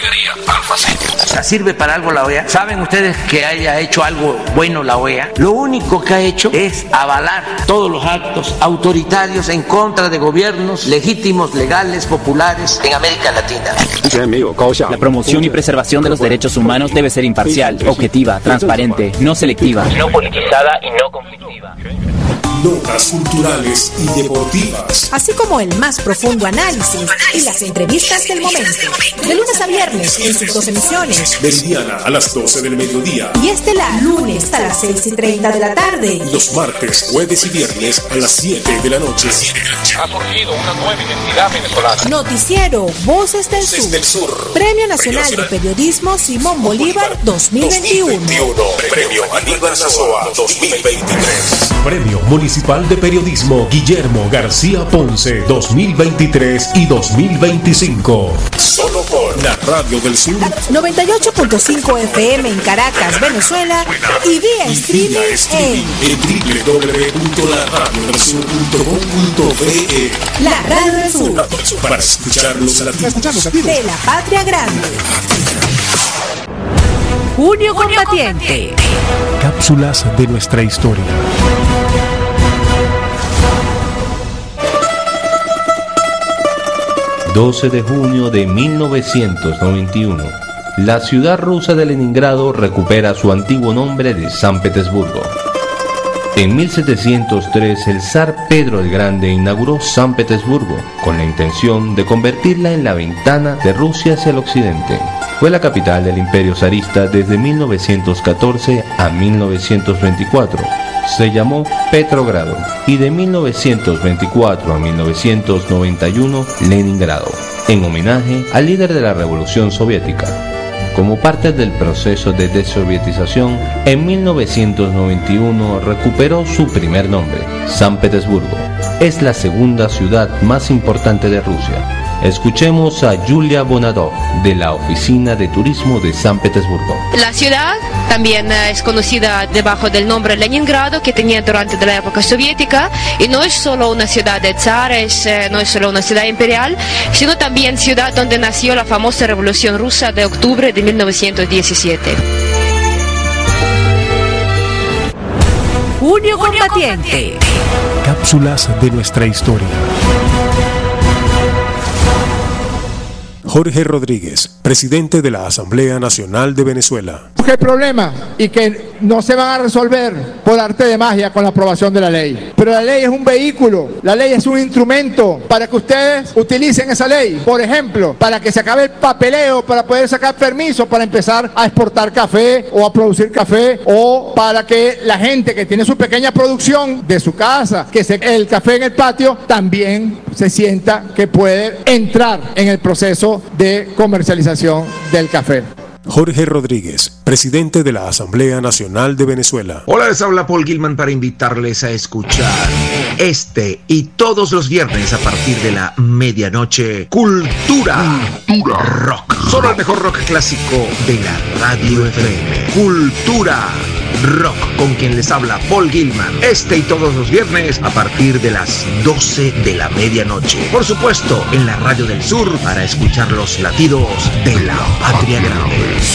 llegaría Alfa City. ¿Sirve para algo la OEA? ¿Saben ustedes que haya hecho algo bueno la OEA? Lo único que ha hecho es avalar todos los actos autoritarios en contra de gobiernos legítimos, legales, populares en América Latina. La promoción y preservación de los derechos humanos debe ser imparcial, objetiva, transparente, no selectiva, no politizada y no conflictiva. Notas culturales y deportivas, así como el más profundo análisis y las entrevistas del momento. De lunes a viernes en sus 2 emisiones. Meridiana a las 12 del mediodía y estelar lunes a las 6:30 de la tarde. Los martes, jueves y viernes a las 7 de la noche. Ha surgido una nueva identidad venezolana. Noticiero Voces del Sur. Premio Nacional de Periodismo Simón Bolívar 2021. Premio Aníbal Nazoa 2023. Premio Municipal de Periodismo Guillermo García Ponce 2023 y 2025. Solo por la Radio del Sur 98.5 FM en Caracas, Venezuela, y vía streaming en www.laradioDelSur.com.be. La Radio del Sur. Para escuchar los latidos de la Patria Grande. Junio Combatiente. Cápsulas de nuestra historia. ...12 de junio de 1991... la ciudad rusa de Leningrado recupera su antiguo nombre de San Petersburgo. En 1703 el zar Pedro el Grande inauguró San Petersburgo... con la intención de convertirla en la ventana de Rusia hacia el occidente. Fue la capital del imperio zarista desde 1914 a 1924... se llamó Petrogrado y de 1924 a 1991 Leningrado, en homenaje al líder de la Revolución Soviética. Como parte del proceso de desovietización, en 1991 recuperó su primer nombre, San Petersburgo. Es la segunda ciudad más importante de Rusia. Escuchemos a Julia Bonadó, de la Oficina de Turismo de San Petersburgo. La ciudad también es conocida debajo del nombre Leningrado, que tenía durante la época soviética, y no es solo una ciudad de zares, no es solo una ciudad imperial, sino también ciudad donde nació la famosa Revolución Rusa de octubre de 1917. Junio Combatiente. Cápsulas de nuestra historia. Jorge Rodríguez, presidente de la Asamblea Nacional de Venezuela. ¿Qué problema? Y que no se van a resolver por arte de magia con la aprobación de la ley. Pero la ley es un vehículo, la ley es un instrumento para que ustedes utilicen esa ley. Por ejemplo, para que se acabe el papeleo, para poder sacar permiso para empezar a exportar café o a producir café, o para que la gente que tiene su pequeña producción de su casa, que el café en el patio, también se sienta que puede entrar en el proceso de comercialización del café. Jorge Rodríguez, presidente de la Asamblea Nacional de Venezuela. Hola, les habla Paul Gilman para invitarles a escuchar este y todos los viernes a partir de la medianoche Cultura Rock. Solo el mejor rock clásico de la Radio FM. Cultura Rock, con quien les habla Paul Gilman. Este y todos los viernes a partir de las 12 de la medianoche. Por supuesto, en la Radio del Sur para escuchar los latidos de la Patria Grande.